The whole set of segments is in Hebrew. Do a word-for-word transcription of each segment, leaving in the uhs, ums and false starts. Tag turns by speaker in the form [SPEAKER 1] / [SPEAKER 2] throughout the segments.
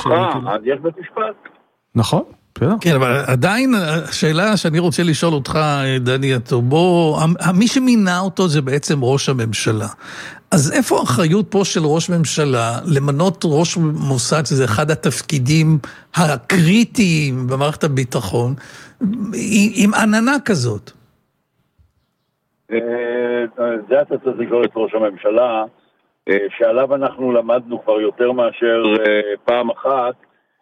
[SPEAKER 1] הוכחה, אז יש בית משפט.
[SPEAKER 2] נכון, בסדר.
[SPEAKER 3] כן, אבל עדיין השאלה שאני רוצה לשאול אותך, דני עטר, בוא, מי שמינה אותו זה בעצם ראש הממשלה. אז איפה האחריות פה של ראש ממשלה למנות ראש מוסד, שזה אחד התפקידים הקריטיים במערכת הביטחון, עם עננה כזאת?
[SPEAKER 1] זה אתה צריך לקרוא את ראש הממשלה, שעליו אנחנו למדנו כבר יותר מאשר פעם אחת,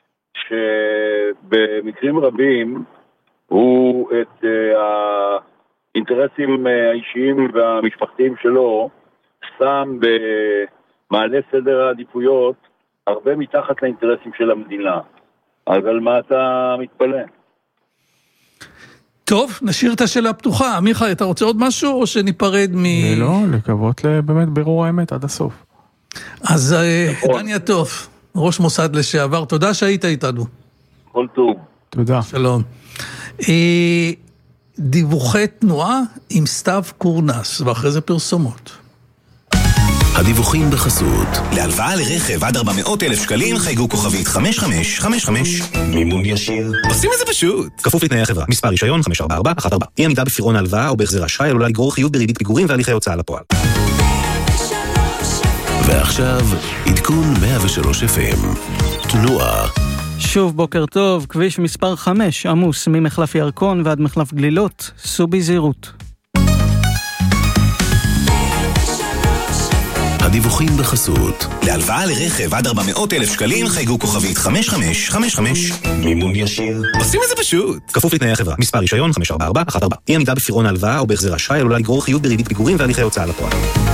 [SPEAKER 1] שבמקרים רבים הוא את האינטרסים האישיים והמשפחתיים שלו שם במעלה סדר העדיפויות הרבה מתחת לאינטרסים של המדינה. אז על מה אתה מתפלא?
[SPEAKER 3] טוב, נשאיר את השאלה פתוחה. עמיחי, אתה רוצה עוד משהו או שניפרד מ...
[SPEAKER 2] לא, לקוות באמת בירור האמת עד הסוף.
[SPEAKER 3] אז דני עטר, ראש מוסד לשעבר, תודה שהיית איתנו.
[SPEAKER 1] כל טוב.
[SPEAKER 2] תודה.
[SPEAKER 3] שלום. דיווחי תנועה עם סתיו קורנס, ואחרי זה פרסומות.
[SPEAKER 4] הדיווחים בחסות. להלוואה לרכב עד ארבע מאות אלף שקלים חייגו כוכבית חמש חמש חמש חמש. מימון ישיר. עושים את זה פשוט. כפוף לתנאי החברה. מספר רישיון חמש ארבע ארבע אחת ארבע. אי עמידה בפירעון ההלוואה או בהחזר אשראי עלולה לגרור חיוב בריבית פיגורים והליכי הוצאה לפועל. ועכשיו עדכון מאה ושלוש אף אם. תנועה.
[SPEAKER 5] שוב בוקר טוב, כביש מספר חמש עמוס ממחלף ירקון ועד מחלף גלילות, סעו בזהירות.
[SPEAKER 4] הדיווחים בחסות. להלוואה לרכב עד ארבע מאות אלף שקלים חייגו כוכבית חמש חמש חמש חמש. מימון ישיר. עושים את זה פשוט. כפוף לתנאי החברה. מספר רישיון חמש ארבע ארבע אחת ארבע. אי עמידה בפירעון ההלוואה או בהחזר אשראי עלולה לגרור חיוב בריבית פיגורים והליכי הוצאה לפועל.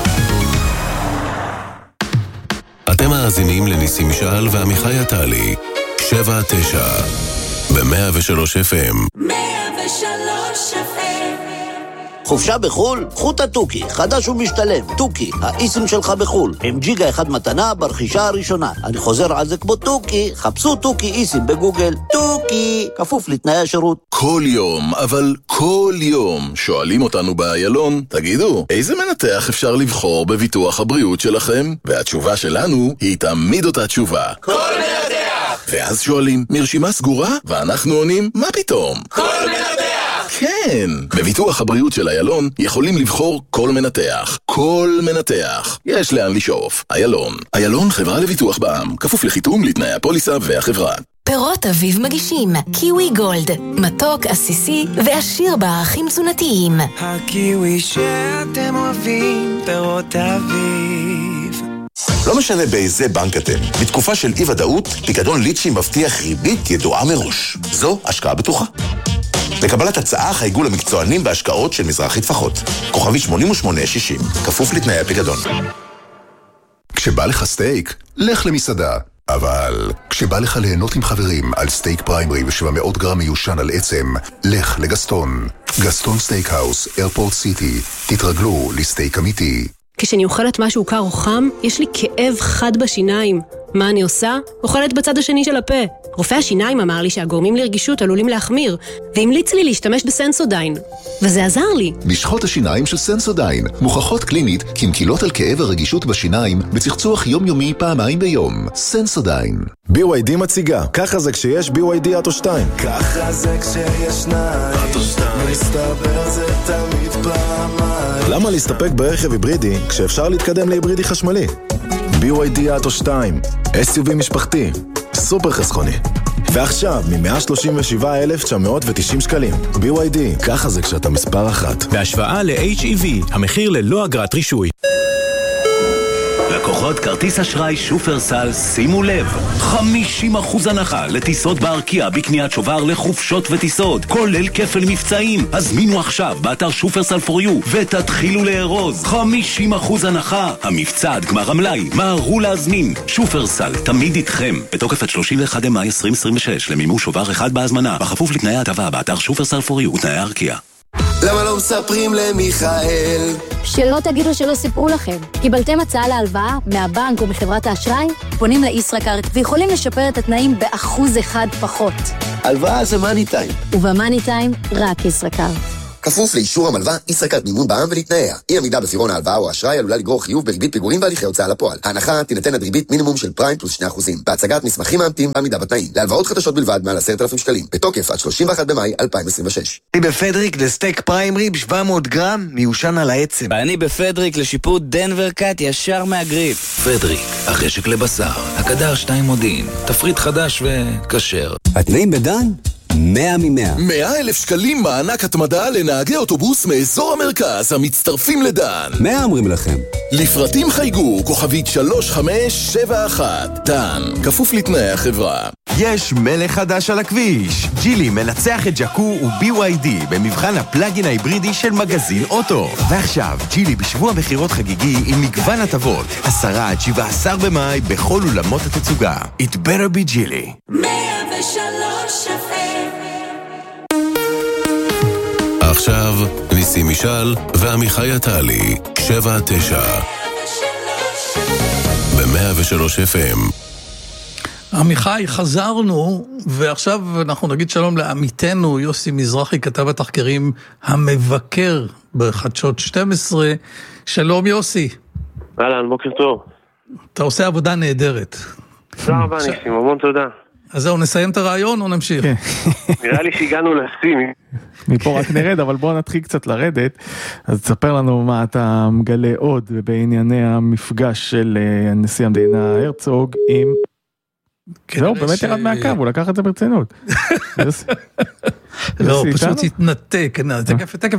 [SPEAKER 6] אתם מאזינים לניסים משעל ועמיחי עטלי. שבע תשע ב-מאה ושלוש אף אם.
[SPEAKER 7] מאה ושלוש אף אם.
[SPEAKER 8] חופשה בחול? קחו את התוכי, חדש ומשתלם. תוכי, האיסם שלך בחול. עם ג'יגה אחד מתנה ברכישה הראשונה. אני חוזר על זה כמו תוכי, חפשו תוכי איסם בגוגל. תוכי, כפוף לתנאי השירות.
[SPEAKER 6] כל יום, אבל כל יום, שואלים אותנו באיילון, תגידו, איזה מנתח אפשר לבחור בביטוח הבריאות שלכם? והתשובה שלנו היא תמיד אותה תשובה.
[SPEAKER 7] כל מנתח!
[SPEAKER 6] ואז שואלים, מרשימה סגורה? ואנחנו עונים, מה פתאום?
[SPEAKER 7] כל מנתח!
[SPEAKER 6] כן, בביטוח הבריאות של איילון יכולים לבחור כל מנתח. כל מנתח. יש לאן לשאוף. איילון. איילון חברה לביטוח בע"מ, כפוף לחיתום לתנאי הפוליסה והחברה.
[SPEAKER 9] פירות אביב מגישים קיווי גולד, מתוק, עסיסי ועשיר בערכים תזונתיים.
[SPEAKER 10] הקיווי שאתם אוהבים, פירות אביב.
[SPEAKER 11] לא משנה באיזה בנק אתם, בתקופה של אי ודאות, פיקדון ליצ'י מבטיח ריבית ידועה מראש. זו השקעה בטוחה. לקבלת הצעה חייגו למקצוענים בהשקעות של מזרחי טפחות. כוכבי שמונים ושמונה שישים, כפוף לתנאי הפיקדון.
[SPEAKER 12] כשבא לך סטייק, לך למסעדה. אבל כשבא לך ליהנות עם חברים על סטייק פריימרי ו-שבע מאות גרם מיושן על עצם, לך לגסטון. גסטון סטייק האוס, איירפורט סיטי. תתרגלו לסטייק אמיתי.
[SPEAKER 13] כשאני אוכלת משהו קר או חם, יש לי כאב חד בשיניים. מה אני עושה? אוכלת בצד השני של הפה. רופא השיניים אמר לי שהגורמים לרגישות עלולים להחמיר, והמליץ לי להשתמש בסנסודיין. וזה עזר לי.
[SPEAKER 12] משחות השיניים של סנסודיין מוכחות קלינית כמקילות על כאב הרגישות בשיניים בצחצוח יומיומי פעמיים ביום. סנסודיין.
[SPEAKER 14] בי וואי די מציגה. ככה זה כשיש בי וואי די אוטו שתיים.
[SPEAKER 10] ככה זה כשיש שניים. אוטו שתיים. מסתבר זה תמיד פעמיים.
[SPEAKER 14] למה להסתפק ברכב היברידי כשאפשר להתקדם להיברידי חשמלי? בי וואי די אוטו שתיים. אס יו וי משפחתי. סופר חסכוני. ועכשיו, מ-מאה שלושים ושבעה אלף תשע מאות ותשעים שקלים. בי וואי די, ככה זה כשאתה מספר אחת.
[SPEAKER 15] בהשוואה ל-אייץ' אי וי, המחיר ללא אגרת רישוי. לקוחות כרטיס אשראי שופרסל, שימו לב, חמישים אחוז הנחה לטיסות בארקיע בקניית שובר לחופשות וטיסות, כולל כפל מבצעים. הזמינו עכשיו באתר שופרסל פור יו ותתחילו לארוז. חמישים אחוז הנחה. המבצע עד גמר המלאי. מהרו להזמין. שופרסל, תמיד איתכם. בתוקף עד שלושים ואחד במאי עשרים עשרים ושש למימוש שובר אחד בהזמנה, בכפוף לתנאי ההטבה באתר שופרסל פור יו ותנאי הארקיע.
[SPEAKER 10] למה לא מספרים למיכאל?
[SPEAKER 16] שלא תגידו שלא סיפרו לכם. קיבלתם הצעה להלוואה מהבנק או מחברת האשראי? פונים לישראכרט ויכולים לשפר את התנאים באחוז אחד פחות.
[SPEAKER 11] הלוואה זה מאני טיים.
[SPEAKER 16] ובמאני טיים רק ישראכרט.
[SPEAKER 17] כפוף לאישור המלווה, ישראכרט מימון בע"מ ולתנאיה. אי עמידה בפירעון ההלוואה או האשראי עלולה לגרור חיוב בריבית פיגורים והליכי הוצאה לפועל. ההנחה תינתן עד ריבית מינימום של פריים פלוס שני אחוזים. בהצגת מסמכים מאמתים בעמידה בתנאים. להלוואות חדשות בלבד מעל עשרת אלפים שקלים. בתוקף עד שלושים ואחד במאי אלפיים עשרים ושש.
[SPEAKER 18] אני בפדריק לסטייק פריים ריב שבע מאות גרם מיושן על העצם.
[SPEAKER 19] ואני בפדריק לשיפוט דנבר קאט ישר מהגריל.
[SPEAKER 15] פדריק, החשק לבשר, הקדר שתיים מודיעין, תפריט חדש וכשר.
[SPEAKER 20] התנאים בדן? מאה ממאה.
[SPEAKER 6] מאה אלף שקלים מענק התמדה לנהגי אוטובוס מאזור המרכז המצטרפים לדן.
[SPEAKER 20] מאה אומרים לכם.
[SPEAKER 6] לפרטים חייגו כוכבית שלוש חמש שבע אחת. דן, כפוף לתנאי החברה.
[SPEAKER 21] יש מלך חדש על הכביש. ג'ילי מנצח את ג'קו ו-בי וואי די במבחן הפלאגין ההיברידי של מגזין אוטו. ועכשיו, ג'ילי בשבוע בחירות חגיגי עם מגוון הטבות. עשרה עד שבעה עשר במאי בכל אולמות התצוגה. It better be ג'ילי.
[SPEAKER 7] מאה ושלוש אף אם.
[SPEAKER 22] עכשיו, ניסים משל ועמיחי עטלי, שבע תשע. ב-מאה ושלוש אף אם.
[SPEAKER 3] עמיחי, חזרנו, ועכשיו אנחנו נגיד שלום לעמיתנו, יוסי מזרחי, כתב התחקירים המבקר בחדשות שתים עשרה. שלום יוסי.
[SPEAKER 23] אהלן, בוקר טוב.
[SPEAKER 3] אתה עושה עבודה נהדרת.
[SPEAKER 23] תודה רבה ניסים, המון תודה.
[SPEAKER 3] אז זהו, נסיים את הרעיון או נמשיך?
[SPEAKER 23] נראה לי שהגענו לסים.
[SPEAKER 2] מפה רק נרד, אבל בואו נתחיל קצת לרדת. אז תספר לנו מה אתה מגלה עוד בענייני המפגש של נשיא המדינה הרצוג עם... זהו, באמת ירד מהקו, הוא לקח את זה ברצינות.
[SPEAKER 3] לא, פשוט התנתק. תקף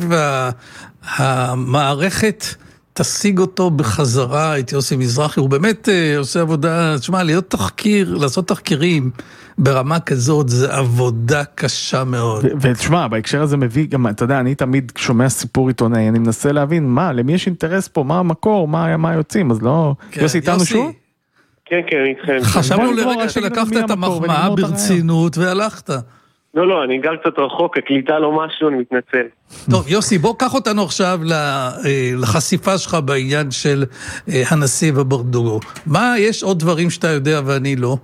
[SPEAKER 3] המערכת תשיג אותו בחזרה, את יוסי מזרחי. הוא באמת עושה עבודה, תשמע, להיות תחקיר, לעשות תחקירים ברמה כזאת, זה עבודה קשה מאוד.
[SPEAKER 2] ותשמע, בהקשר הזה מביא גם, אתה יודע, אני תמיד שומע סיפור עיתונאי, אני מנסה להבין מה, למי יש אינטרס פה, מה המקור, מה היוצאים, אז לא... יוסי איתנו שוב?
[SPEAKER 23] כן, כן, איתכם.
[SPEAKER 3] חשבנו לרגע שלקחת את המחמאה ברצינות והלכת.
[SPEAKER 23] לא, לא, אני גר קצת רחוק, הקליטה לא משהו, אני מתנצל.
[SPEAKER 3] טוב, יוסי, בוא קח אותנו עכשיו לחשיפה שלך בעניין של הנשיא וברדוגו. מה, יש עוד דברים שאתה יודע ואני לא?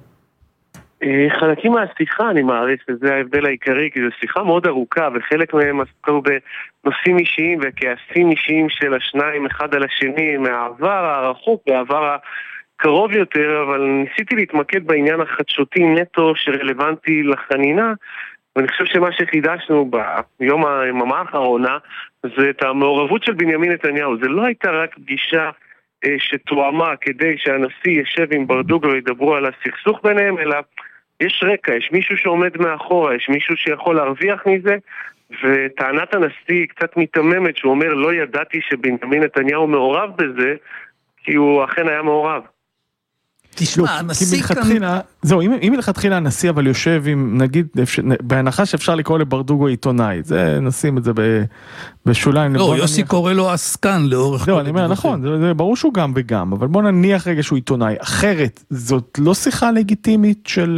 [SPEAKER 23] חלקים מהשיחה אני מעריך, וזה ההבדל העיקרי, כי זו שיחה מאוד ארוכה, וחלק מהם עסקו בנושאים אישיים וכעסים אישיים של השניים אחד על השני, מהעבר הרחוק והעבר הקרוב יותר, אבל ניסיתי להתמקד בעניין החדשותי נטו שרלוונטי לחנינה, ואני חושב שמה שחידשנו ביום היממה האחרונה זה את המעורבות של בנימין נתניהו. זה לא הייתה רק פגישה אה, שתואמה כדי שהנשיא ישב עם ברדוגו וידברו על הסכסוך ביניהם, אלא יש רקע, יש מישהו שעומד מאחורה, יש מישהו שיכול להרוויח מזה, וטענת הנשיא קצת מתממת שהוא אומר לא ידעתי שבנימין נתניהו מעורב בזה, כי הוא אכן היה מעורב.
[SPEAKER 3] תשמע, הנשיא כאן...
[SPEAKER 2] זהו, אם מלכתחילה הנשיא אבל יושב עם, נגיד, בהנחה שאפשר לקרוא לברדוגו עיתונאי, זה נשים את זה בשוליים.
[SPEAKER 3] לא, יוסי קורא לו עסקן לאורך...
[SPEAKER 2] לא, אני אומר, נכון, זה ברור שהוא גם וגם, אבל בוא נניח רגע שהוא עיתונאי. אחרת, זאת לא שיחה לגיטימית של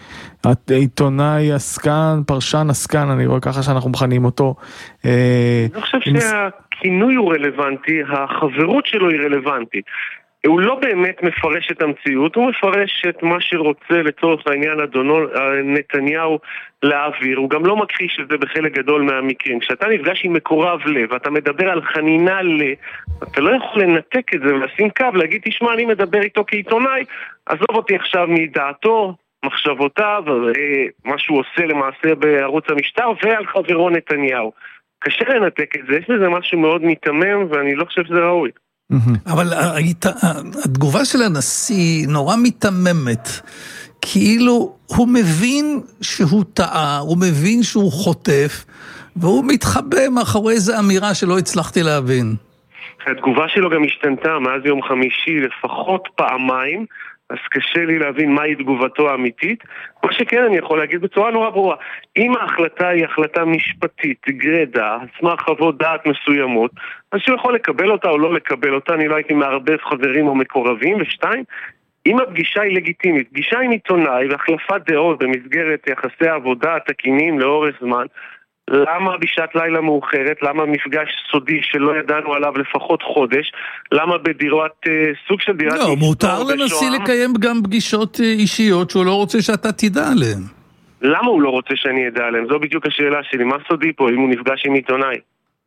[SPEAKER 2] עיתונאי עסקן, פרשן עסקן, אני רואה ככה שאנחנו מכנים אותו.
[SPEAKER 23] אני חושב שהכינוי הוא רלוונטי, החברות שלו היא רלוונטית. הוא לא באמת מפרש את המציאות, הוא מפרש את מה שרוצה לצורך העניין אדונו נתניהו להעביר, הוא גם לא מכחיש את זה בחלק גדול מהמקרים. כשאתה נפגש עם מקורב לב, ואתה מדבר על חנינה לב, אתה לא יכול לנתק את זה ולשים קו, להגיד, תשמע, אני מדבר איתו כעיתונאי, עזוב אותי עכשיו מדעתו, מחשבותיו, מה שהוא עושה למעשה בערוץ המשטר, ועל חברו נתניהו. קשה לנתק את זה, יש לזה משהו מאוד מתמם, ואני לא חושב שזה ראוי.
[SPEAKER 3] אבל התגובה של הנשיא נורא מתממת, כאילו הוא מבין שהוא טעה, הוא מבין שהוא חוטף, והוא מתחבא מאחורי איזו אמירה שלא הצלחתי להבין.
[SPEAKER 23] התגובה שלו גם השתנתה מאז יום חמישי לפחות פעמיים, אז קשה לי להבין מהי תגובתו האמיתית. מה שכן אני יכול להגיד בצורה נורא ברורה, אם ההחלטה היא החלטה משפטית, גרדה, סמך חוות דעת מסוימות, אז שהוא יכול לקבל אותה או לא לקבל אותה, אני לא הייתי מערבב חברים או מקורבים. ושתיים, אם הפגישה היא לגיטימית, פגישה עם עיתונאי והחלפת דעות במסגרת יחסי העבודה התקינים לאורך זמן, למה בשעת לילה מאוחרת? למה מפגש סודי שלא ידענו עליו לפחות חודש? למה בדירות, סוג של דירת...
[SPEAKER 3] לא, מותר לנשיא לקיים גם פגישות אישיות שהוא לא רוצה שאתה תדע עליהן.
[SPEAKER 23] למה הוא לא רוצה שאני אדע עליהן? זו בדיוק השאלה שלי. מה סודי פה אם הוא נפגש עם עיתונאי?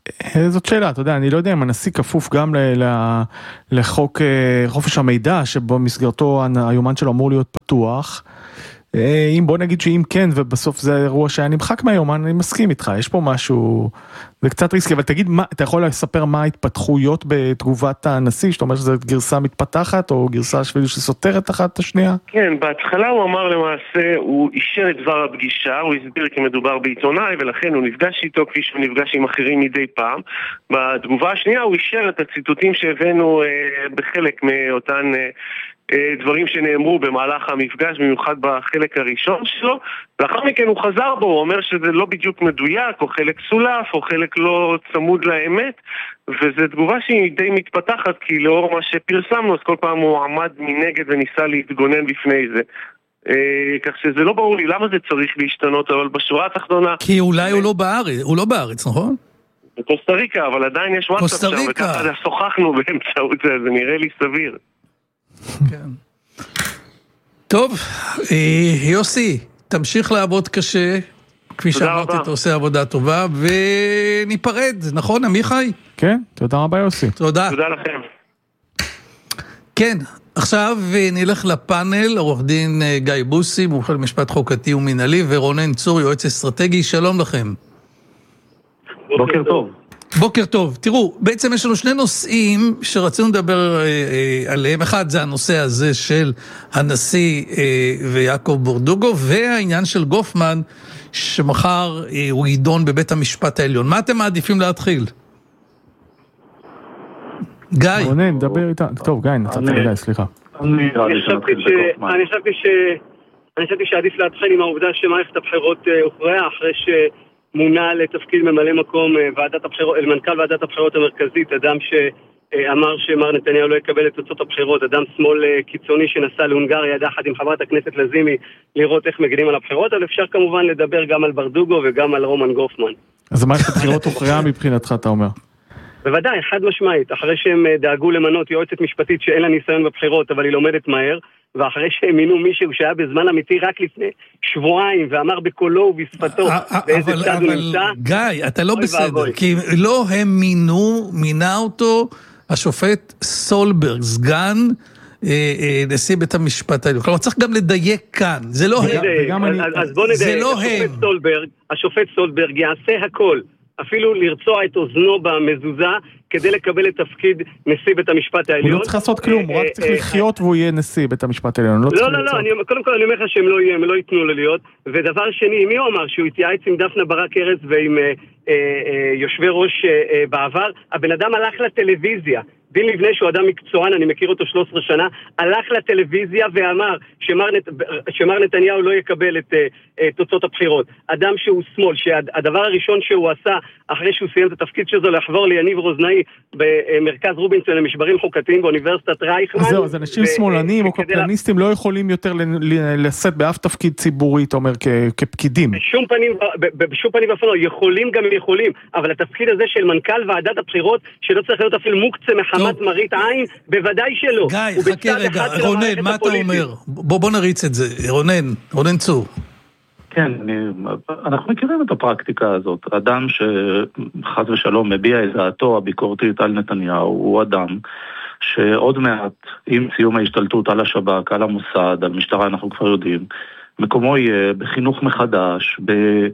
[SPEAKER 2] זאת שאלה, אתה יודע, אני לא יודע אם הנשיא כפוף גם לחוק חופש המידע, שבו מסגרתו היומן שלו אמור להיות פתוח. אם בוא נגיד שאם כן, ובסוף זה אירוע שהיה נמחק מהיומן, אני מסכים איתך, יש פה משהו, זה קצת ריסקי, אבל תגיד, מה, אתה יכול לספר מה ההתפתחויות בתגובת הנשיא, שאתה אומר שזו גרסה מתפתחת, או גרסה שסותרת אחת את השנייה?
[SPEAKER 23] כן, בהתחלה הוא אמר למעשה, הוא אישר את דבר הפגישה, הוא הסביר כי מדובר בעיתונאי, ולכן הוא נפגש איתו כפי שהוא נפגש עם אחרים מדי פעם. בתגובה השנייה הוא אישר את הציטוטים שהבאנו אה, בחלק מאותן... אה, דברים שנאמרו במהלך המפגש, במיוחד בחלק הראשון שלו, לאחר מכן הוא חזר בו, הוא אומר שזה לא בדיוק מדויק, או חלק סולף, או חלק לא צמוד לאמת, וזו תגובה שהיא די מתפתחת, כי לאור מה שפרסמנו, אז כל פעם הוא עמד מנגד וניסה להתגונן בפני זה. כך שזה לא ברור לי למה זה צריך להשתנות, אבל בשורה התחתונה...
[SPEAKER 3] כי אולי הוא לא בארץ, הוא לא בארץ, נכון?
[SPEAKER 23] בקוסטה ריקה, אבל עדיין יש וואטסאפ שם, וככה שוחחנו באמצעות זה, זה נראה לי סביר.
[SPEAKER 3] כן. טוב, יוסי, תמשיך לעבוד קשה, כפי שאמרתי, אתה עושה עבודה טובה, וניפרד, נכון, עמיחי?
[SPEAKER 2] כן, תודה רבה יוסי.
[SPEAKER 3] תודה.
[SPEAKER 23] תודה לכם.
[SPEAKER 3] כן, עכשיו נלך לפאנל, עורך דין גיא בוסי, מומחה למשפט חוקתי ומנהלי, ורונן צור, יועץ אסטרטגי, שלום לכם.
[SPEAKER 1] בוקר טוב.
[SPEAKER 3] בוקר טוב. תראו, בעצם יש לנו שני נושאים שרצינו לדבר אה, אה, עליהם. אחד זה הנושא הזה של הנשיא אה, ויעקב ברדוגו, והעניין של גופמן, שמחר אה, הוא יידון בבית המשפט העליון. מה אתם מעדיפים להתחיל? גיא.
[SPEAKER 2] רונן, דבר איתה. טוב, גיא, נצאת לגיא, סליחה.
[SPEAKER 1] אני חשבתי ש... אני חשבתי שעדיף להתחיל עם העובדה שמערכת הבחירות הוכרעה אחרי ש... מונה לתפקיד ממלא מקום ועדת הבחירות, מנכ"ל ועדת הבחירות המרכזית, אדם שאמר שמר נתניהו לא יקבל את תוצאות הבחירות, אדם שמאל קיצוני שנסע להונגריה יחד עם חברת הכנסת לזימי לראות איך מגנים על הבחירות, אבל אפשר כמובן לדבר גם על ברדוגו וגם על רומן גופמן.
[SPEAKER 2] אז מערכת הבחירות הוכרעה מבחינתך, אתה אומר?
[SPEAKER 1] בוודאי, חד משמעית, אחרי שהם דאגו למנות יועצת משפטית שאין לה ניסיון בבחירות, אבל היא לומדת מהר, ואחרי שהם מינו מישהו שהיה בזמן אמיתי רק לפני שבועיים, ואמר בקולו ובשפתו באיזה צד הוא נמצא.
[SPEAKER 3] גיא, אתה לא בסדר, כי לא הם מינו, מינה אותו השופט סולברג, סגן נשיא בית המשפט העליון. כלומר, צריך גם לדייק כאן, זה לא הם.
[SPEAKER 1] אז בוא נדייק, השופט סולברג יעשה הכל, אפילו לרצוע את אוזנו במזוזה, כדי לקבל את תפקיד נשיא בית המשפט העליון.
[SPEAKER 2] הוא לא צריך לעשות כלום, הוא רק צריך לחיות והוא יהיה נשיא בית המשפט העליון.
[SPEAKER 1] לא, לא, לא, קודם כל אני אומר לך שהם לא ייתנו לו להיות, ודבר שני, מי הוא אמר? שהוא התייעץ עם דפנה ברק ארז ועם יושבי ראש בעבר, הבן אדם הלך לטלוויזיה, דין לבנה שהוא אדם מקצוען, אני מכיר אותו שלוש עשרה שנה, הלך לטלוויזיה ואמר שמר, נת... שמר נתניהו לא יקבל את uh, תוצאות הבחירות. אדם שהוא שמאל, שהדבר הראשון שהוא עשה אחרי שהוא סיים את התפקיד שלו לחבור ליניב רוזנאי במרכז רובינסון למשברים חוקתיים באוניברסיטת רייכמן.
[SPEAKER 2] זהו, אז אנשים ו... שמאלנים או קפלניסטים לה... לא יכולים יותר לשאת באף תפקיד ציבורי, אתה אומר, כ... כפקידים.
[SPEAKER 1] בשום פנים, בשום פנים ואופן לא, יכולים גם יכולים, אבל התפקיד הזה של מנכ"ל ועדת הבחירות, שלא צריך להיות אפילו מוקצה מחמת מראית עין, בוודאי שלא.
[SPEAKER 3] גיא, חכה רגע, רונן, מה אתה אומר? בוא, בוא נריץ את זה, רונן, רונן צור.
[SPEAKER 1] כן, אני, אנחנו מכירים את הפרקטיקה הזאת. אדם שחד ושלום מביע את דעתו הביקורתית על נתניהו, הוא אדם שעוד מעט, עם סיום ההשתלטות על השב"כ, על המוסד, על משטרה, אנחנו כבר יודעים, מקומו יהיה בחינוך מחדש, ב...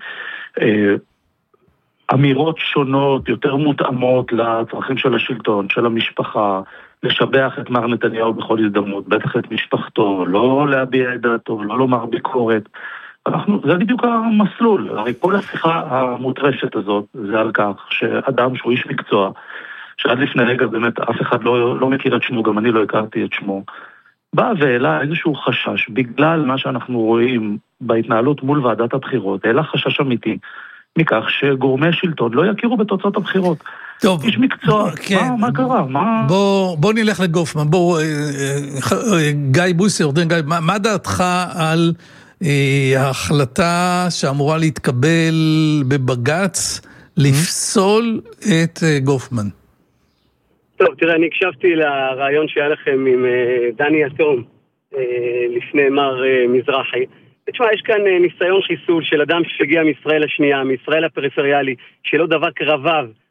[SPEAKER 1] אמירות שונות, יותר מותאמות לצרכים של השלטון, של המשפחה, לשבח את מר נתניהו בכל הזדמנות, בטח את משפחתו, לא להביע את דעתו, לא לומר ביקורת. אנחנו, זה בדיוק המסלול. הרי כל השיחה המוטרשת הזאת זה על כך שאדם שהוא איש מקצוע, שעד לפני רגע באמת אף אחד לא, לא מכיר את שמו, גם אני לא הכרתי את שמו, בא ואלה איזשהו חשש, בגלל מה שאנחנו רואים בהתנהלות מול ועדת הבחירות, אלה חשש אמיתי, מכך שגורמי שלטון לא יכירו בתוצאות הבחירות.
[SPEAKER 3] טוב.
[SPEAKER 1] יש מקצוע, כן. מה, מה קרה? מה...
[SPEAKER 3] בוא, בוא נלך לגופמן, בוא, גיא בוסי, אורדן גיא, מה, מה דעתך על אה, ההחלטה שאמורה להתקבל בבגץ לפסול את אה, גופמן?
[SPEAKER 1] טוב, תראה, אני הקשבתי לרעיון שהיה לכם עם אה, דני אטום אה, לפני מר אה, מזרחי. תשמע, יש כאן ניסיון חיסול של אדם שהגיע מישראל השנייה, מישראל הפריפריאלי, שלא דבק רבב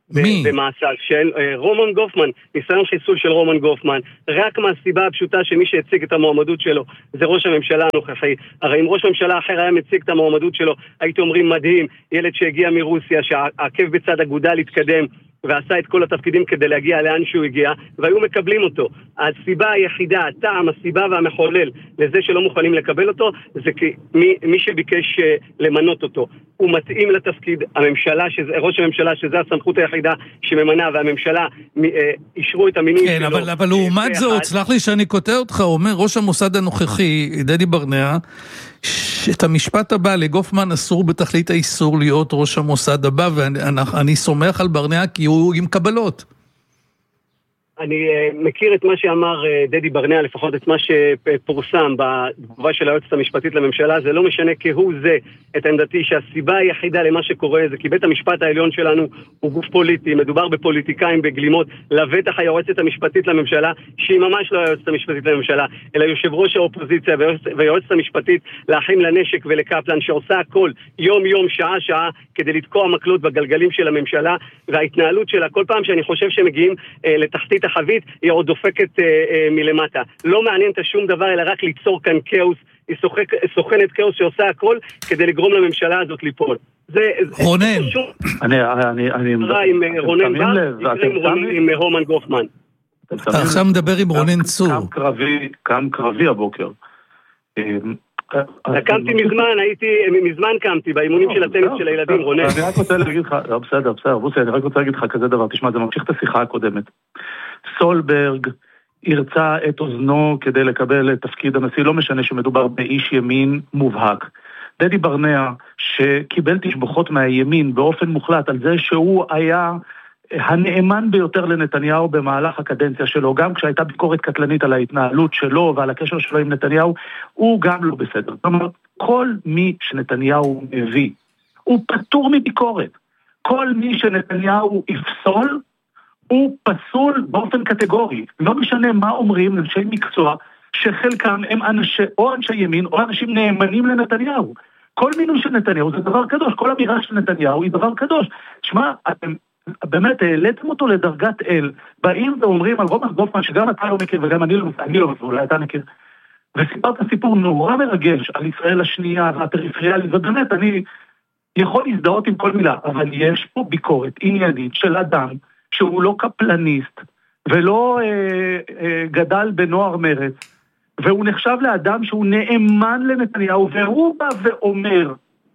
[SPEAKER 3] מי?
[SPEAKER 4] במעצר של רומן גופמן, ניסיון חיסול של רומן גופמן, רק מהסיבה הפשוטה שמי שהציג את המועמדות שלו זה ראש הממשלה הנוכחי. הרי אם ראש הממשלה אחר היה מציג את המועמדות שלו, הייתם אומרים מדהים, ילד שהגיע מרוסיה, שעקב בצד אגודל התקדם, ועשה את כל התפקידים כדי להגיע לאן שהוא הגיע, והיו מקבלים אותו. הסיבה היחידה, הטעם, הסיבה והמחולל לזה שלא מוכנים לקבל אותו, זה כי מי, מי שביקש למנות אותו. הוא מתאים לתפקיד, הממשלה, שזה, ראש הממשלה, שזה הסמכות היחידה שממנה, והממשלה אישרו את המינוי
[SPEAKER 3] כן,
[SPEAKER 4] שלו.
[SPEAKER 3] אבל, אבל לעומת זאת, סלח לי שאני קוטע אותך, אומר ראש המוסד הנוכחי, דדי ברנע, שאת המשפט הבא, לגופמן אסור בתכלית האיסור להיות ראש המוסד הבא, ואני אני סומך על ברנע כי הוא עם קבלות.
[SPEAKER 4] אני uh, מכיר את מה שאמר uh, דדי ברנע, לפחות את מה שפורסם בתגובה של היועצת המשפטית לממשלה, זה לא משנה כהוא זה את עמדתי שהסיבה היחידה למה שקורה זה כי בית המשפט העליון שלנו הוא גוף פוליטי, מדובר בפוליטיקאים בגלימות, לבטח היועצת המשפטית לממשלה, שהיא ממש לא היועצת המשפטית לממשלה, אלא יושב ראש האופוזיציה והיועצת המשפטית לאחים לנשק ולקפלן, שעושה הכל יום יום, שעה שעה, כדי לתקוע מקלות בגלגלים של הממשלה, וההתנהלות שלה, כל פעם שאני חושב שמגיעים uh, לתחתית החבית, היא עוד דופקת אה, אה, מלמטה. לא מעניין את שום דבר, אלא רק ליצור כאן כאוס. היא סוחק, סוכנת כאוס שעושה הכל כדי לגרום לממשלה הזאת ליפול. זה...
[SPEAKER 3] רונן.
[SPEAKER 1] אני... אני... אני...
[SPEAKER 4] עם רונן בר, עם רומן גופמן.
[SPEAKER 3] אתה עכשיו מדבר עם רונן צור.
[SPEAKER 1] קם קרבי, קם קרבי הבוקר.
[SPEAKER 4] קמתי מזמן, הייתי, מזמן קמתי, באימונים של הטניס של הילדים, רונן.
[SPEAKER 1] אני רק רוצה להגיד לך, בסדר, בסדר, בוסי, אני רק רוצה להגיד לך כזה דבר, תשמע, זה ממשיך את השיחה הקודמת. סולברג הרצה את אוזנו כדי לקבל את תפקיד הנשיא, לא משנה שמדובר באיש ימין מובהק. דדי ברנע, שקיבל תשבחות מהימין באופן מוחלט על זה שהוא היה הנאמן ביותר לנתניהו במהלך הקדנציה שלו, גם כשהייתה ביקורת קטלנית על ההתנהלות שלו ועל הקשר שלו עם נתניהו, הוא גם לא בסדר. זאת אומרת, כל מי שנתניהו מביא, הוא פטור מביקורת. כל מי שנתניהו יפסול, הוא פסול באופן קטגורי. לא משנה מה אומרים אנשי מקצוע, שחלקם הם אנשי, או אנשי ימין, או אנשים נאמנים לנתניהו. כל מינוי של נתניהו זה דבר קדוש, כל אמירה של נתניהו היא דבר קדוש. תשמע, אתם באמת העליתם אותו לדרגת אל, באים ואומרים על רומן גופמן, שגם אתה לא מכיר וגם אני לא מכיר, אני לא מכיר, אולי אתה מכיר, וסיפרת סיפור נורא מרגש על ישראל השנייה והפריפריאלית, ובאמת אני יכול להזדהות עם כל מילה, אבל יש פה ביקורת עניינית של אדם שהוא לא קפלניסט, ולא אה, אה, גדל בנוער מרץ, והוא נחשב לאדם שהוא נאמן לנתניהו, והוא בא ואומר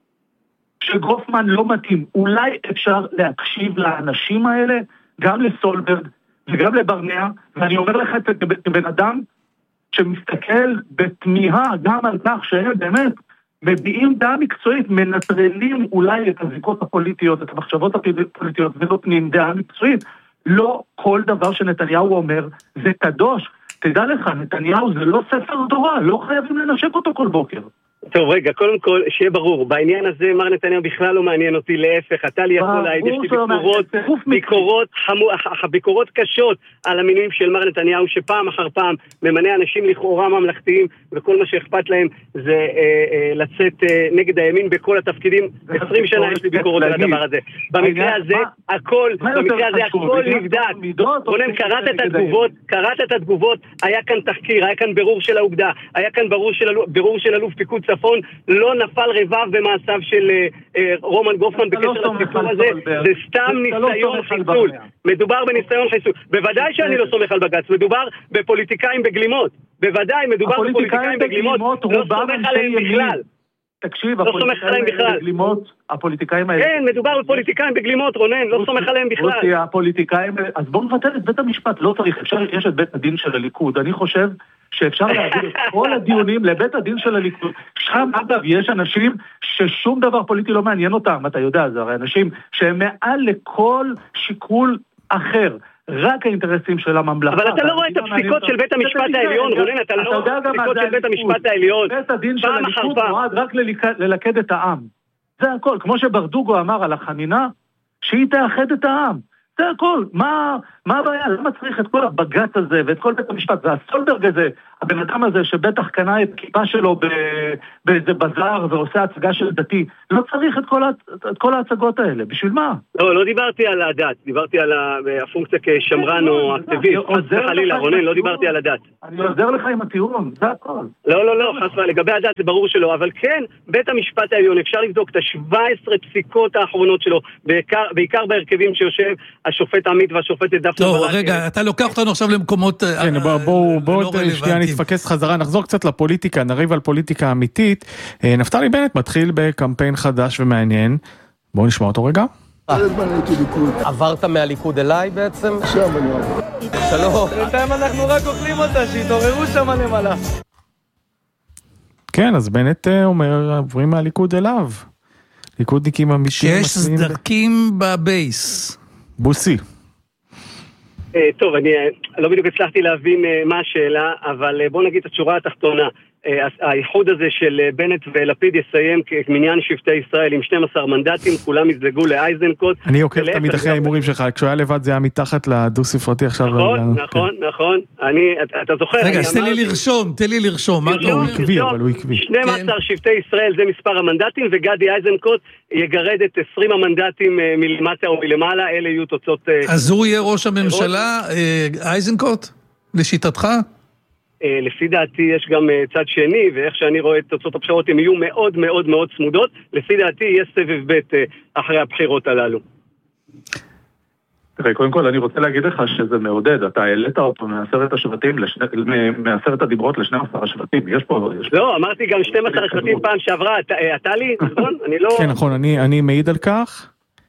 [SPEAKER 1] שגופמן לא מתאים. אולי אפשר להקשיב לאנשים האלה, גם לסולברג וגם לברנע, ואני אומר לך את זה כבן אדם שמסתכל בתמיהה גם על כך שהם באמת מביאים דעה מקצועית, מנטרלים אולי את הזיקות הפוליטיות, את המחשבות הפוליטיות, ונותנים דעה מקצועית. לא כל דבר שנתניהו אומר זה קדוש. תדע לך, נתניהו זה לא ספר תורה, לא חייבים לנשק אותו כל בוקר.
[SPEAKER 4] טוב, רגע, קודם כל, שיהיה ברור, בעניין הזה מר נתניהו בכלל לא מעניין אותי, להפך, אתה לי יכול להעיד, יש לי ביקורות, ביקורות, ביקורות קשות על המינויים של מר נתניהו, שפעם אחר פעם ממנה אנשים לכאורה ממלכתיים, וכל מה שאכפת להם זה אה, אה, לצאת אה, נגד הימין בכל התפקידים. עשרים שנה יש לי ביקורות על הדבר הזה. במקרה הזה, הכל, במקרה הזה הכל נבדק. רונן, קראת את התגובות, קראת את התגובות, היה כאן תחקיר, היה כאן ברור של האוגדה, היה כאן ברור של אלוף פיקוד צפון, לא נפל רבב במעשיו של אה, רומן גופמן בקשר לסיפור הזה, זה סתם ניסיון חיסול. מדובר בניסיון חיסול. בוודאי שאני לא סומך על בג"ץ, מדובר בפוליטיקאים בגלימות. בוודאי, מדובר בפוליטיקאים בגלימות, לא סומך עליהם בכלל.
[SPEAKER 1] תקשיב, הפוליטיקאים בגלימות, הפוליטיקאים האלה...
[SPEAKER 4] כן, מדובר בפוליטיקאים בגלימות, רונן, לא סומך עליהם בכלל.
[SPEAKER 1] הפוליטיקאים... אז בואו נבטל את בית המשפט, לא צריך, אפשר, יש את בית הדין של הליכוד, אני חושב שאפשר להעביר את כל הדיונים לבית הדין של הליכוד. שם, אגב, יש אנשים ששום דבר פוליטי לא מעניין אותם, אתה יודע, זה הרי אנשים שהם מעל לכל שיקול אחר. רק האינטרסים של הממלכה.
[SPEAKER 4] אבל אתה לא רואה את הפסיקות של בית המשפט העליון, רונן, אתה לא רואה את הפסיקות של בית המשפט העליון.
[SPEAKER 1] בית הדין של הליכוד נועד רק ללכד את העם. זה הכל. כמו שברדוגו אמר על החנינה, שהיא תאחד את העם. זה הכל. מה הבעיה? למה צריך את כל הבג"ץ הזה ואת כל בית המשפט? והסולברג הזה, הבן אדם הזה שבטח קנה את כיפה שלו באיזה בזאר ועושה הצגה של דתי, לא צריך את כל, את כל ההצגות האלה, בשביל מה?
[SPEAKER 4] לא, לא דיברתי על הדת, דיברתי על הפונקציה כשמרן או אקטיביסט, חס וחלילה, רונן, לא דיברתי על הדת.
[SPEAKER 1] אני עוזר לך עם הטיעון, זה הכל.
[SPEAKER 4] לא, לא, לא, חס וחלילה, לגבי הדת זה ברור שלא, אבל כן, בית המשפט העליון, אפשר לבדוק את ה-שבע עשרה פסיקות האחרונות שלו, בעיקר, בעיקר בהרכבים שיושב השופט עמית והשופט דפנה ברק.
[SPEAKER 3] טוב, רגע, אתה לוקח אותנו עכשיו למקומות
[SPEAKER 2] כן, בואו, בואו שנייה נתפקס חזרה, נחזור קצת לפוליטיקה, נריב על פוליטיקה אמיתית. נפתלי בנט מתחיל בקמפיין חדש ומעניין, בואו נשמע אותו רגע.
[SPEAKER 5] עברת מהליכוד אליי בעצם? עכשיו אני עובר. שלום. בינתיים אנחנו רק אוכלים אותה, שהתעוררו שם למעלה.
[SPEAKER 2] כן, אז בנט אומר, עוברים מהליכוד אליו. ליכודניקים אמיתיים.
[SPEAKER 3] שיש סדקים בבייס.
[SPEAKER 2] בוסי.
[SPEAKER 4] טוב, אני לא בדיוק הצלחתי להבין מה השאלה, אבל בוא נגיד את השורה התחתונה. האיחוד הזה של בנט ולפיד יסיים כמניין שבטי ישראל עם שנים עשר מנדטים, כולם יזלגו לאייזנקוט.
[SPEAKER 2] אני עוקב תמיד אחרי האימורים שלך, כשהוא היה לבד זה היה מתחת לדו ספרתי עכשיו.
[SPEAKER 4] נכון, נכון, נכון. אתה זוכר.
[SPEAKER 3] רגע, תן לי לרשום, תן לי לרשום.
[SPEAKER 2] הוא עקבי, אבל הוא עקבי.
[SPEAKER 4] שנים עשר שבטי ישראל זה מספר המנדטים, וגדי אייזנקוט יגרד את עשרים המנדטים מלמטה או מלמעלה, אלה יהיו תוצאות...
[SPEAKER 3] אז הוא יהיה ראש הממשלה, אייזנקוט? לשיטתך?
[SPEAKER 4] לפי דעתי יש גם צד שני, ואיך שאני רואה את תוצאות הבחירות, הן יהיו מאוד מאוד מאוד צמודות. לפי דעתי יש סבב ב' אחרי הבחירות הללו.
[SPEAKER 1] תראה, קודם כל אני רוצה להגיד לך שזה מעודד, אתה העלית אותו מעשרת השבטים, מעשרת הדיברות ל-שנים עשר השבטים, יש פה...
[SPEAKER 4] לא, אמרתי גם שנים עשר השבטים פעם שעברה, אתה לי, נכון? אני לא...
[SPEAKER 2] כן, נכון, אני מעיד על כך.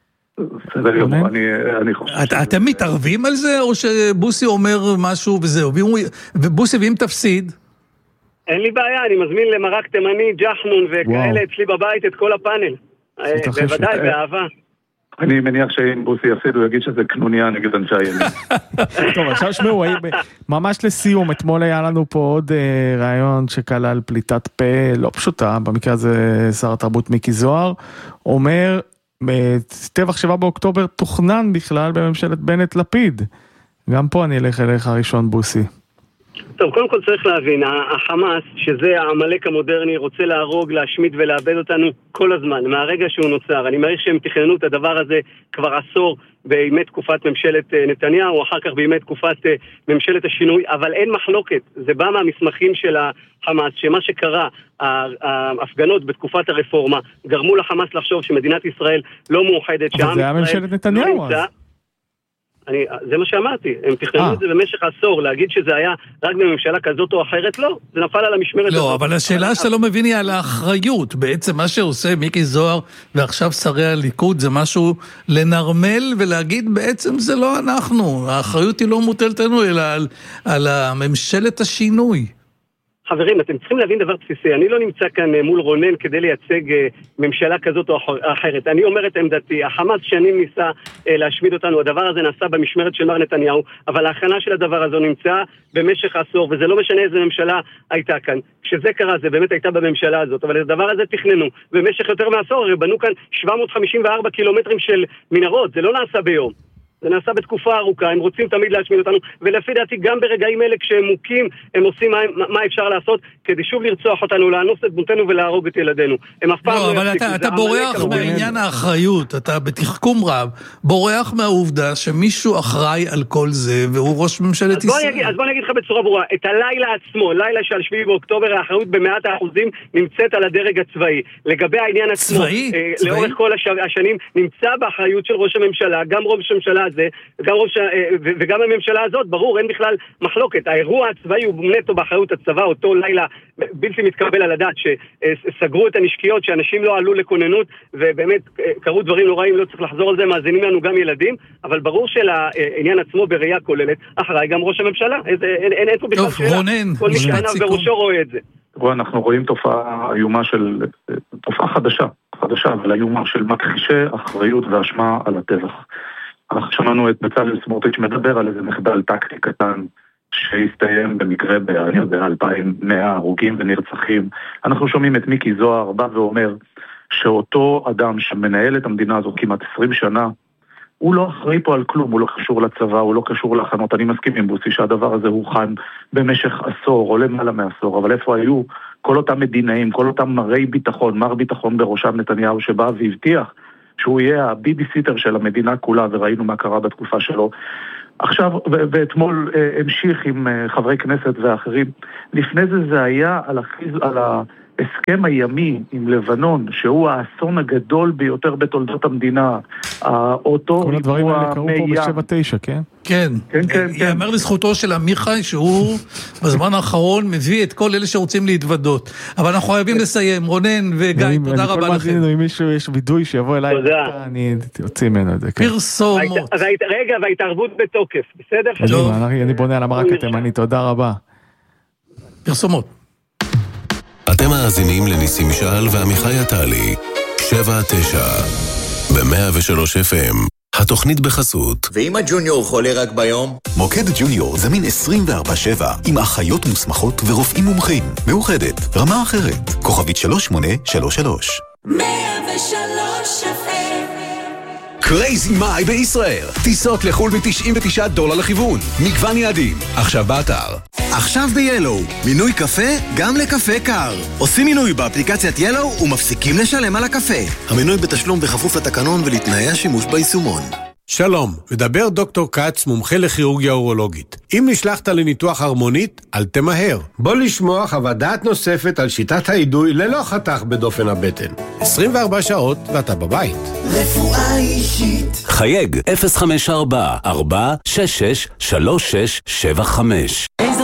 [SPEAKER 3] אתם מתערבים על זה, או שבוסי אומר משהו וזהו, ובוסי ואם תפסיד?
[SPEAKER 4] אין לי בעיה, אני מזמין למרק תימני, ג'חנון וכאלה אצלי בבית את כל הפאנל. בוודאי, באהבה.
[SPEAKER 1] אני מניח שאם בוסי יפסיד הוא יגיד שזה קנוניה נגד אנשי הימין.
[SPEAKER 2] טוב, עכשיו שמעו, ממש לסיום, אתמול היה לנו פה עוד רעיון שכלל פליטת פה לא פשוטה, במקרה הזה שר התרבות מיקי זוהר, אומר... טבח שבעה באוקטובר תוכנן בכלל בממשלת בנט לפיד. גם פה אני אלך אליך ראשון בוסי.
[SPEAKER 4] טוב, קודם כל צריך להבין, החמאס, שזה העמלק המודרני, רוצה להרוג, להשמיד ולאבד אותנו כל הזמן, מהרגע שהוא נוצר. אני מעריך שהם תכננו את הדבר הזה כבר עשור בימי תקופת ממשלת נתניהו, אחר כך בימי תקופת ממשלת השינוי, אבל אין מחלוקת. זה בא מהמסמכים של החמאס, שמה שקרה, ההפגנות בתקופת הרפורמה, גרמו לחמאס לחשוב שמדינת ישראל לא מאוחדת,
[SPEAKER 2] אבל זה היה ממשלת נתניהו אז.
[SPEAKER 4] אני, זה מה שאמרתי, הם תכננו את זה במשך עשור, להגיד שזה היה רק בממשלה כזאת או אחרת, לא, זה נפל על המשמרת.
[SPEAKER 3] לא, אבל השאלה שאתה לא מבין היא על האחריות, בעצם מה שעושה מיקי זוהר ועכשיו שרי הליכוד זה משהו לנרמל ולהגיד בעצם זה לא אנחנו, האחריות היא לא מוטלת לנו אלא על, על הממשלת השינוי.
[SPEAKER 4] חברים, אתם צריכים להבין דבר בסיסי, אני לא נמצא כאן מול רונן כדי לייצג ממשלה כזאת או אחרת, אני אומר את עמדתי, החמאס שנים ניסה להשמיד אותנו, הדבר הזה נעשה במשמרת של מר נתניהו, אבל ההכנה של הדבר הזה נמצא במשך עשור, וזה לא משנה איזה ממשלה הייתה כאן, כשזה קרה זה באמת הייתה בממשלה הזאת, אבל הדבר הזה תכננו, במשך יותר מעשור, הרי בנו כאן שבע מאות חמישים וארבע קילומטרים של מנהרות, זה לא נעשה ביום. זה נעשה בתקופה ארוכה, הם רוצים תמיד להשמיד אותנו, ולפי דעתי גם ברגעים אלה כשהם מוכים, הם עושים מה, מה אפשר לעשות כדי שוב לרצוח אותנו, לאנוס את דמותנו ולהרוג את ילדינו. הם אף פעם
[SPEAKER 3] לא, אבל אתה, אתה בורח מעניין האחריות, אתה בתחכום רב, בורח מהעובדה שמישהו אחראי על כל זה, והוא ראש ממשלת
[SPEAKER 4] אז
[SPEAKER 3] ישראל.
[SPEAKER 4] בוא נגיד, אז בוא נגיד לך בצורה ברורה, את הלילה עצמו, לילה של שביעי באוקטובר, האחריות במאת האחוזים נמצאת על הדרג הצבאי. לגבי העניין עצמו,
[SPEAKER 3] צבאי?
[SPEAKER 4] אה,
[SPEAKER 3] צבאי?
[SPEAKER 4] לאורך כל הש... השנים, נמצא באחריות של ראש הממשלה, גם ראש הממשלה הזה, גם ראש, וגם הממשלה הזאת, ברור, אין בכלל מחלוקת. האירוע הצבאי הוא נטו באחריות הצבא, אותו לילה בלתי מתקבל על הדעת, שסגרו את הנשקיות, שאנשים לא עלו לכוננות, ובאמת קרו דברים נוראים, לא צריך לחזור על זה, מאזינים לנו גם ילדים, אבל ברור שלעניין עצמו בראייה כוללת, אחריי גם ראש הממשלה. אין, אין, אין פה בכלל שאלה.
[SPEAKER 3] רונן,
[SPEAKER 4] כל מי שעיניו בראשו רואה את זה.
[SPEAKER 1] אנחנו רואים תופעה איומה של, תופעה חדשה, חדשה, אבל איומה של מכחישי אחריות ואשמה על הטבח. אנחנו שמענו את בצלאל סמוטריץ' מדבר על איזה מחדל טקטי קטן שהסתיים במקרה ב- אני יודע, אלפיים ומאה הרוגים ונרצחים. אנחנו שומעים את מיקי זוהר בא ואומר שאותו אדם שמנהל את המדינה הזאת כמעט עשרים שנה, הוא לא אחראי פה על כלום, הוא לא קשור לצבא, הוא לא קשור להכנות. אני מסכים עם בוסי שהדבר הזה הוכן במשך עשור, או למעלה מעשור, אבל איפה היו כל אותם מדינאים, כל אותם מראי ביטחון, מר ביטחון בראשם נתניהו שבא והבטיח שהוא יהיה הביביסיטר של המדינה כולה, וראינו מה קרה בתקופה שלו. עכשיו, ו- ואתמול אה, המשיך עם אה, חברי כנסת ואחרים. לפני זה זה היה על, החיז, על ההסכם הימי עם לבנון, שהוא האסון הגדול ביותר בתולדות המדינה. אותו
[SPEAKER 2] כל הדברים האלה קרו פה ב-שבע תשע, כן?
[SPEAKER 3] כן.
[SPEAKER 1] כן, כן, כן.
[SPEAKER 3] יאמר לזכותו של עמיחי שהוא בזמן האחרון מביא את כל אלה שרוצים להתוודות. אבל אנחנו חייבים לסיים. רונן וגיא, תודה רבה לכם.
[SPEAKER 2] אם מישהו יש וידוי שיבוא אליי, אני אוציא ממנו את זה.
[SPEAKER 3] פרסומות.
[SPEAKER 4] רגע, וההתערבות בתוקף, בסדר?
[SPEAKER 2] אני בונה על המרק התימני, תודה רבה.
[SPEAKER 3] פרסומות.
[SPEAKER 22] אתם מאזינים לניסים משעל ועמיחי עטלי, שבע תשע, ב-מאה ושלוש אף אם. התוכנית בחסות.
[SPEAKER 8] ואם הג'וניור חולה רק ביום?
[SPEAKER 12] מוקד ג'וניור זמין עשרים וארבע שבע עם אחיות מוסמכות ורופאים מומחים. מאוחדת, רמה אחרת. כוכבית שלוש שמונה שלוש שלוש.
[SPEAKER 7] מאה ושלוש אף אם.
[SPEAKER 22] קרייזי מאי בישראל. טיסות לחול ב-תשעים ותשעה דולר לכיוון. מגוון יעדים. עכשיו באתר.
[SPEAKER 9] עכשיו ב-ילו. מינוי קפה גם לקפה קר. עושים מינוי באפליקציית ילו ומפסיקים לשלם על הקפה. המינוי בתשלום בכפוף לתקנון ולתנאי השימוש ביישומון.
[SPEAKER 13] שלום, מדבר דוקטור קץ, מומחה לכירורגיה אורולוגית. אם נשלחת לניתוח הרמונית, אל תמהר. בוא לשמוע חוות דעת נוספת על שיטת העידוי ללא חתך בדופן הבטן. עשרים וארבע שעות ואתה בבית.
[SPEAKER 7] רפואה אישית.
[SPEAKER 15] חייג אפס חמש ארבע ארבע שש שש שלוש שש שבע חמש.